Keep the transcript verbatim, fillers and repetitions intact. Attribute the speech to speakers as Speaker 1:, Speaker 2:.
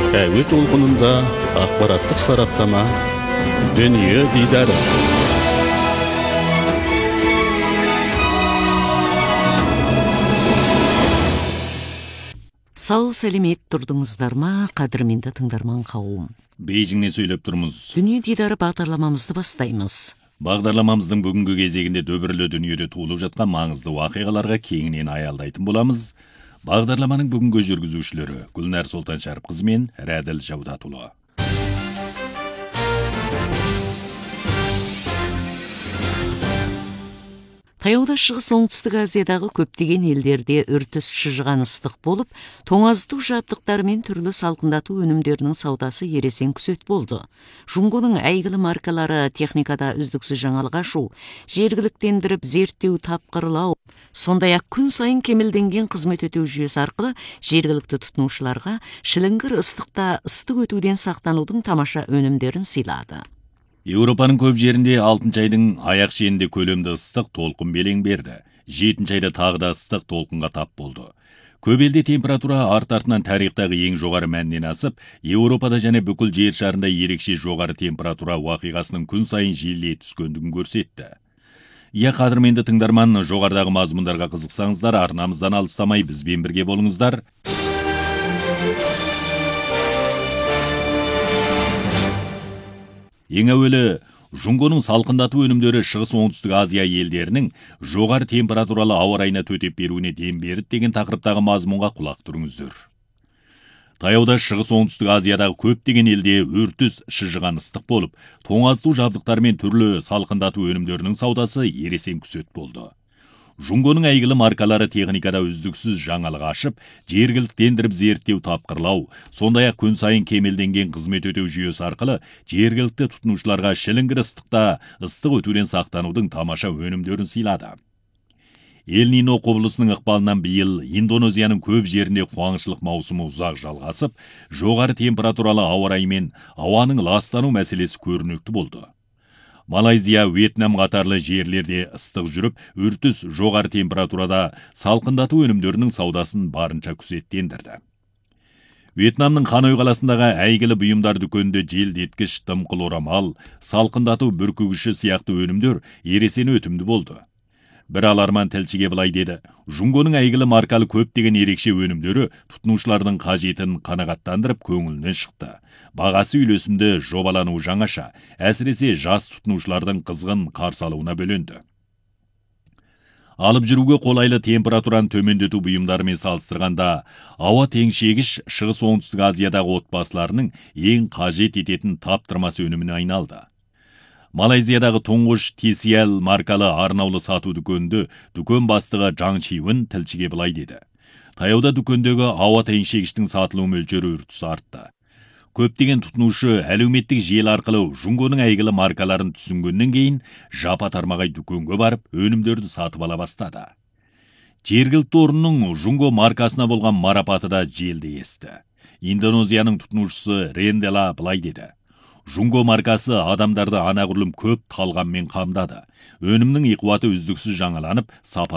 Speaker 1: Әуе толқынында ақпараттық сараптама, дүние дидары.
Speaker 2: Сау сәлемет тұрдыңыздар ма, қадірменді тыңдарман қауым.
Speaker 3: Бейжіңнен сөйлеп тұрмыз.
Speaker 2: Дүние дидары бағдарламамызды бастаймыз.
Speaker 3: Бағдарламамыздың бүгінгі кезегінде дөбірлі дүниеде туылып жатқан маңызды уақиғаларға кеңінен аялдайтын боламыз. Бағдарламаның бүгінгі жүргізушілері Гүлнәр Солтан Шәріпқызы мен Рәділ Жаудатұлы.
Speaker 2: Таяуда Шығыс Оңтүстік Азиядағы көптеген елдерде үртіс шыжыған ыстық болып, тоңазыту жабдықтары мен түрлі салқындату өнімдерінің саудасы ересен күсет болды. Жунгоның әйгілі маркалары техникада үздіксіз жаңалық ашу, жергіліктендіріп зерттеу тапқырлау, сондай-ақ күн сайын кемелденген қызмет өтеу жүйесі арқылы жергілікті тұтынушыларға шіліңгір ыстықта ыстық өтуден сақтанудың тамаша өнімдерін сыйлады.
Speaker 3: Еуропаның көп жерінде алтыншы айдың аяқ шенінде көлемді ыстық толқын белең берді. жетінші айда тағы да ыстық толқынға тап болды. Көп елде температура арт-артынан тарихтағы ең жоғары мәннен асып, Еуропада және бүкіл жер шарында ерекше жоғары температура уақиғасының күн сайын жиілей түскендігін көрсетті. Иә, қадірменді тыңдарман, жоғарыдағы мазмұндарға қызықсаңыздар, арнамыздан алыстамай бізбен бірге болыңыздар. Ең әуелі, Жунгоның салқындату өнімдері Шығыс Оңтүстік Азия елдерінің жоғары температуралы ауа райына төтеп беруіне дем берді деген тақырыптағы мазмұнға құлақ тұрыңыздар. Таяуда Шығыс Оңтүстік Азиядағы көптеген елде үртіс шыжыған ыстық болып, тоңазыту жабдықтары мен түрлі салқындату өнімдерінің саудасы ересен күсет болды. Жунгоның әйгілі маркалары техникада үздіксіз жаңалық ашып, жергіліктендіріп зерттеу тапқырлау, сондай-ақ күн сайын кемелденген қызмет өтеу жүйесі арқылы жергілікті тұтынушыларға шіліңгір ыстықта ыстық өтуден сақтанудың тамаша өнімдерін сыйлады. Эл-Нино құбылысының ықпалынан биыл Индонезияның көп жерінде қуаңшылық маусымы ұзақ жалғасып, жоғары температуралы ауа райы мен ауаның ластану мәселесі көрінікті болды. Малайзия, Вьетнам қатарлы жерлерде ыстық жүріп, үртіс жоғары температурада салқындату өнімдерінің саудасын барынша күзеттендірді. Вьетнамның Ханой қаласындағы әйгілі бұйымдар дүкенінде желдеткіш, дымқыл орамал, салқындату бүркігіші сияқты өнімдер ересен өтімді болды. Бір аларман тілшіге былай деді: Жунгоның әйгілі маркалы көптеген ерекше өнімдері тұтынушылардың қажетін қанағаттандырып көңілінен шықты. Бағасы үйлесімді, жобалану жаңаша, әсіресе жас тұтынушылардың қызғын қарсы алуына бөленді. Алып жүруге қолайлы температураны төмендету бұйымдарымен салыстырғанда, ауа теңшегіш Шығыс Оңтүстік Азиядағы отбасыларының ең қажет ететін таптырмас өніміне айналды. Малайзиядағы тұңғыш Ти Си Эл маркалы арнаулы сату дүкенінде дүкен бастығы Жаң Чиуін тілшіге былай деді: Таяуда дүкендегі ауа теңшегіштің сатылу мөлшері үртіс артты. Көптеген тұтынушы әлеуметтік желі арқылы Жунгоның әйгілі маркаларын түсінгеннен кейін жапа тармағай дүкенге барып өнімдерді сатып ала бастады. Жергілікті орынның Жунго маркасына болған марапаты да желді есті. Индонезияның тұтынушысы Рендела былай деді: Жунго маркасы адамдарды анағұрлым көп талғаммен қамдады. Өнімнің иқуаты үздіксіз жаңаланып, сапа